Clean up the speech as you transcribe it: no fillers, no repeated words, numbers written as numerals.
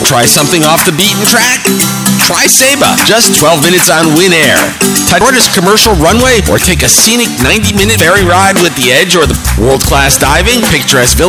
Try something off the beaten track? Try Saba, just 12 minutes on Win Air. Shortest commercial runway, or take a scenic 90-minute ferry ride with the Edge or the world-class diving, picturesque village